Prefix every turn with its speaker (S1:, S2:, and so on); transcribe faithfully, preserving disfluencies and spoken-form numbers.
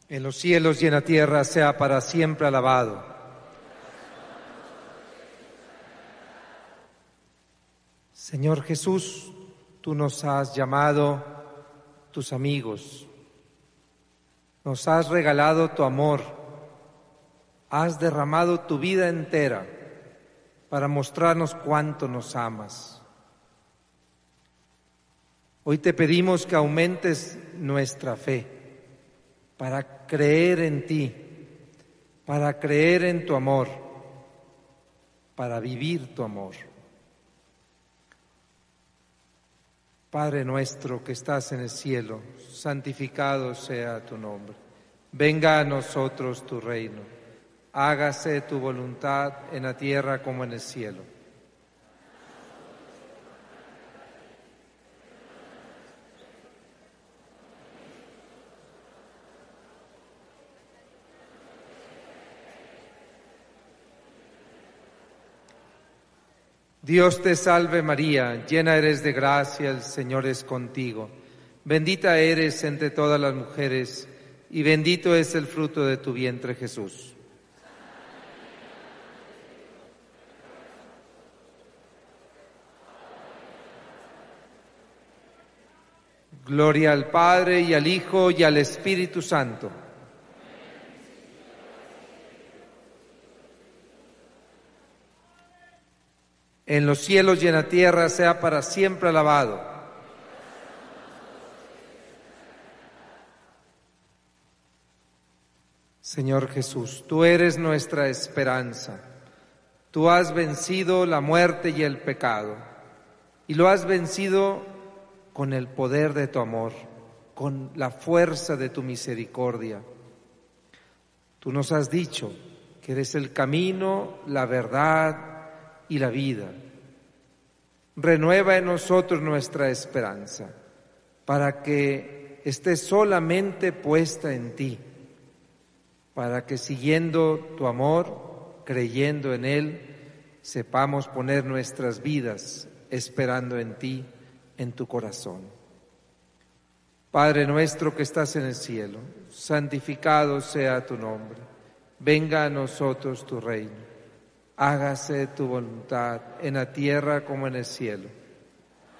S1: En los cielos y en la tierra sea para siempre alabado. Señor Jesús, tú nos has llamado tus amigos, nos has regalado tu amor, has derramado tu vida entera para mostrarnos cuánto nos amas. Hoy te pedimos que aumentes nuestra fe para creer en ti, para creer en tu amor, para vivir tu amor. Padre nuestro que estás en el cielo, santificado sea tu nombre. Venga a nosotros tu reino. Hágase tu voluntad en la tierra como en el cielo. Dios te salve María, llena eres de gracia, el Señor es contigo. Bendita eres entre todas las mujeres, y bendito es el fruto de tu vientre, Jesús. Gloria al Padre, y al Hijo, y al Espíritu Santo. En los cielos y en la tierra sea para siempre alabado. Señor Jesús, tú eres nuestra esperanza. Tú has vencido la muerte y el pecado, y lo has vencido con el poder de tu amor, con la fuerza de tu misericordia. Tú nos has dicho que eres el camino, la verdad y la vida. Renueva en nosotros nuestra esperanza para que esté solamente puesta en ti, para que siguiendo tu amor, creyendo en él, sepamos poner nuestras vidas esperando en ti, en tu corazón. Padre nuestro que estás en el cielo, santificado sea tu nombre. Venga a nosotros tu reino. Hágase tu voluntad en la tierra como en el cielo.